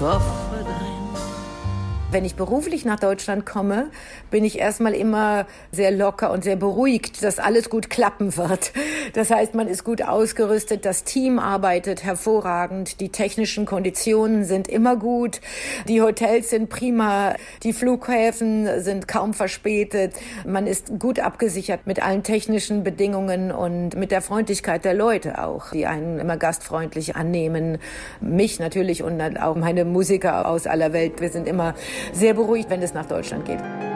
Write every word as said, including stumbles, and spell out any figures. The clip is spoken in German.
Koffer drin. Wenn ich beruflich nach Deutschland komme, bin ich erstmal immer sehr locker und sehr beruhigt, dass alles gut klappen wird. Das heißt, man ist gut ausgerüstet, das Team arbeitet hervorragend, die technischen Konditionen sind immer gut, die Hotels sind prima, die Flughäfen sind kaum verspätet, man ist gut abgesichert mit allen technischen Bedingungen und mit der Freundlichkeit der Leute auch, die einen immer gastfreundlich annehmen. Mich natürlich und auch meine Musiker aus aller Welt, wir sind immer sehr beruhigt, wenn es nach Deutschland geht.